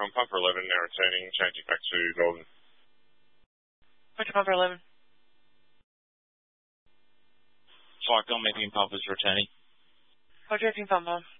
from Pumper 11, now returning, changing back to Northern. Roger, Pumper 11. Cyclone, Meeting Pumpers returning. Roger, Meeting Pumper.